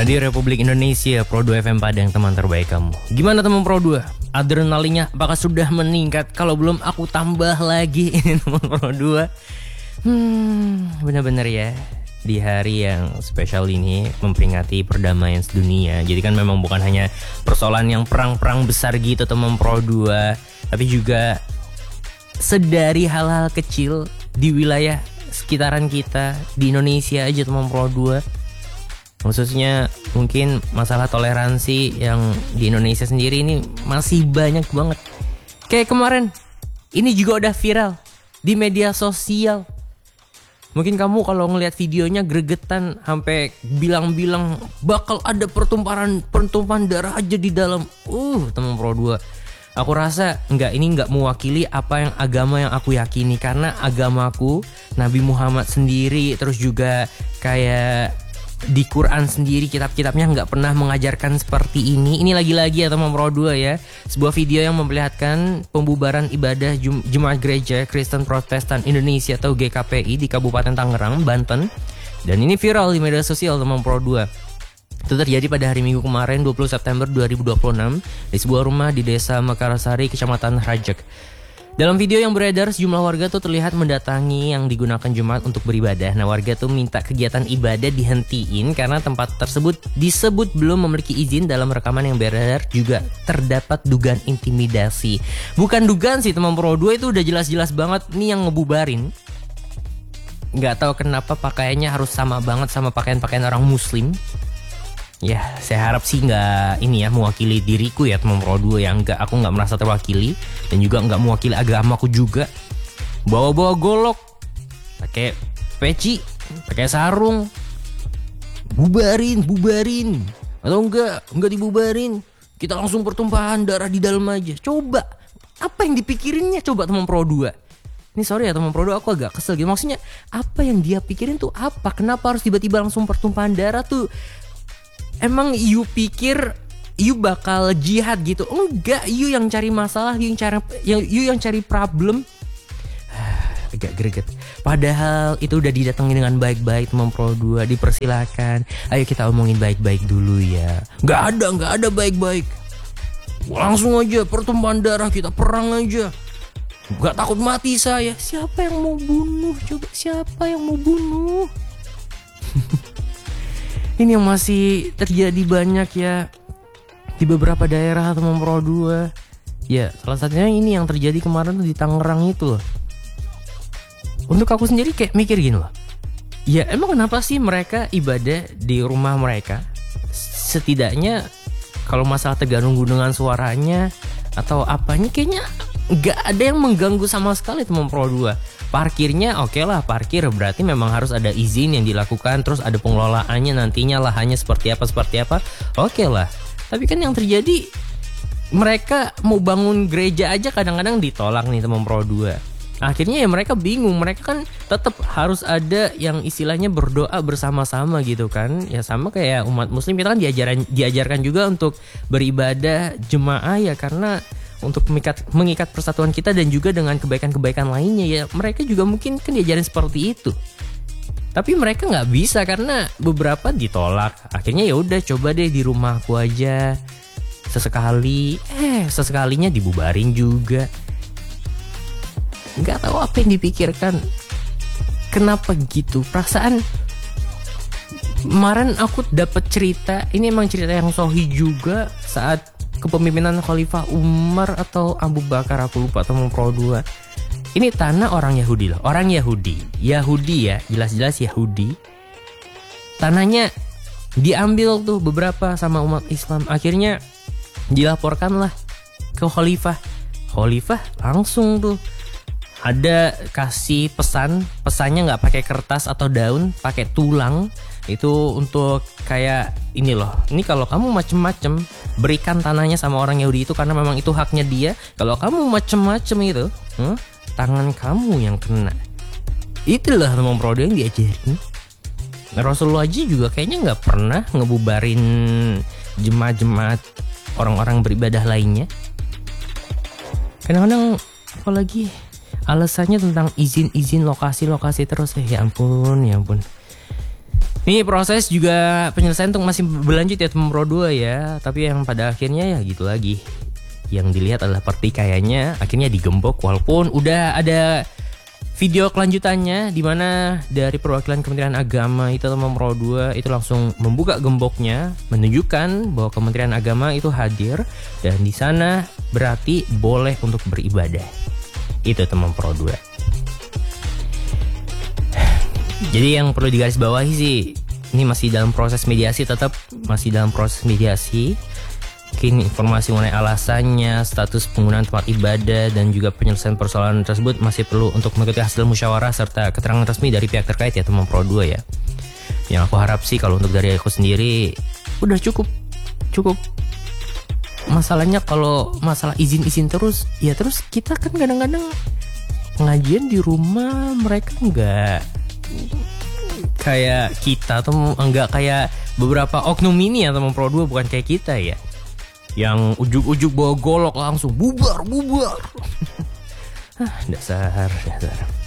Radio Republik Indonesia, Pro 2 FM Padang, teman terbaik kamu. Gimana teman Pro 2? Adrenalinnya apakah sudah meningkat? Kalau belum, aku tambah lagi ini teman Pro 2. Benar-benar ya, di hari yang spesial ini memperingati perdamaian sedunia. Jadi kan memang bukan hanya persoalan yang perang-perang besar gitu teman Pro 2, tapi juga sedari hal-hal kecil di wilayah sekitaran kita di Indonesia aja teman Pro 2. Khususnya mungkin masalah toleransi yang di Indonesia sendiri ini masih banyak banget. Kayak kemarin, ini juga udah viral di media sosial. Mungkin kamu kalau ngelihat videonya gregetan sampai bilang-bilang bakal ada pertumpahan darah aja di dalam. Teman Pro 2. Aku rasa ini nggak mewakili apa yang agama yang aku yakini, karena agamaku, Nabi Muhammad sendiri, terus juga kayak di Quran sendiri, kitab-kitabnya nggak pernah mengajarkan seperti ini. Ini lagi-lagi ya teman Pro 2 ya, sebuah video yang memperlihatkan pembubaran ibadah Jemaat Gereja Kristen Protestan Indonesia atau GKPI di Kabupaten Tangerang, Banten. Dan ini viral di media sosial teman Pro 2. Itu terjadi pada hari Minggu kemarin 20 September 2026 di sebuah rumah di Desa Mekarsari, Kecamatan Rajek. Dalam video yang beredar, sejumlah warga tuh terlihat mendatangi yang digunakan Jumat untuk beribadah. Nah, warga tuh minta kegiatan ibadah dihentiin karena tempat tersebut disebut belum memiliki izin. Dalam rekaman yang beredar juga terdapat dugaan intimidasi. Bukan dugaan sih teman Pro 2, itu udah jelas-jelas banget nih yang ngebubarin. Nggak tahu kenapa pakaiannya harus sama banget sama pakaian-pakaian orang Muslim. Ya, saya harap sih nggak mewakili diriku ya teman Pro 2 yang aku nggak merasa terwakili, dan juga nggak mewakili agamaku juga. Bawa-bawa golok, pakai peci, pakai sarung, bubarin, atau enggak dibubarin, kita langsung pertumpahan darah di dalam aja. Coba, apa yang dipikirinnya coba teman Pro 2? Ini sorry ya teman Pro 2, aku agak kesel gitu. Maksudnya apa yang dia pikirin tuh apa? Kenapa harus tiba-tiba langsung pertumpahan darah tuh? Emang you pikir you bakal jihad gitu? Enggak, you yang cari masalah, you yang cari problem. Agak greget. Padahal itu udah didatangi dengan baik-baik teman Pro 2, dipersilakan. Ayo kita omongin baik-baik dulu ya. Enggak ada baik-baik. Langsung aja pertumpahan darah, kita perang aja. Enggak takut mati saya. Siapa yang mau bunuh? Coba siapa yang mau bunuh? Ini yang masih terjadi banyak ya di beberapa daerah teman Pro 2. Ya, salah satunya ini yang terjadi kemarin tuh di Tangerang itu loh. Untuk aku sendiri kayak mikir gini loh. Ya emang kenapa sih mereka ibadah di rumah mereka? Setidaknya kalau masalah terganggu dengan suaranya atau apanya, kayaknya nggak ada yang mengganggu sama sekali teman Pro 2. Parkirnya oke lah, parkir berarti memang harus ada izin yang dilakukan, terus ada pengelolaannya nantinya, lahannya seperti apa, oke lah. Tapi kan yang terjadi, mereka mau bangun gereja aja kadang-kadang ditolak nih teman Pro 2. Akhirnya ya mereka bingung, mereka kan tetap harus ada yang istilahnya berdoa bersama-sama gitu kan. Ya sama kayak umat muslim, kita kan diajarkan juga untuk beribadah jemaah ya, karena untuk mengikat persatuan kita dan juga dengan kebaikan-kebaikan lainnya ya. Mereka juga mungkin kan diajarin seperti itu. Tapi mereka nggak bisa karena beberapa ditolak. Akhirnya ya udah, coba deh di rumahku aja sesekalinya dibubarin juga. Nggak tahu apa yang dipikirkan. Kenapa gitu? Perasaan kemarin aku dapat cerita, ini emang cerita yang sahih juga, saat kepemimpinan Khalifah Umar atau Abu Bakar, aku lupa teman Pro 2. Ini tanah orang Yahudi loh, orang Yahudi ya, jelas-jelas Yahudi. Tanahnya diambil tuh beberapa sama umat Islam. Akhirnya dilaporkanlah ke Khalifah langsung tuh ada kasih pesannya nggak pakai kertas atau daun, pakai tulang. Itu untuk kayak ini loh, ini kalau kamu macem-macem berikan tanahnya sama orang Yahudi itu, karena memang itu haknya dia. Kalau kamu macem-macem itu, tangan kamu yang kena. Itulah teman Pro 2 yang diajarin. Rasulullah aja juga kayaknya nggak pernah ngebubarin jemaat-jemaat orang-orang beribadah lainnya. Kadang-kadang apalagi alasannya tentang izin lokasi terus ya ampun. Ini proses juga penyelesaian untuk masih berlanjut ya teman Pro 2 ya. Tapi yang pada akhirnya ya gitu lagi. Yang dilihat adalah pertikaiannya akhirnya digembok, walaupun udah ada video kelanjutannya di mana dari perwakilan Kementerian Agama itu teman Pro 2 itu langsung membuka gemboknya, menunjukkan bahwa Kementerian Agama itu hadir dan di sana berarti boleh untuk beribadah. Itu teman Pro 2. Jadi yang perlu digarisbawahi sih, ini masih dalam proses mediasi, tetap masih dalam proses mediasi. Mungkin informasi mengenai alasannya, status penggunaan tempat ibadah, dan juga penyelesaian persoalan tersebut masih perlu untuk mengikuti hasil musyawarah serta keterangan resmi dari pihak terkait ya teman Pro 2 ya. Yang aku harap sih kalau untuk dari aku sendiri udah cukup. Masalahnya kalau masalah izin terus, ya terus kita kan kadang-kadang pengajian di rumah mereka nggak kayak kita atau enggak kayak beberapa oknum ini ya teman Pro 2, bukan kayak kita ya yang ujuk-ujuk bawa golok langsung bubar. Dasar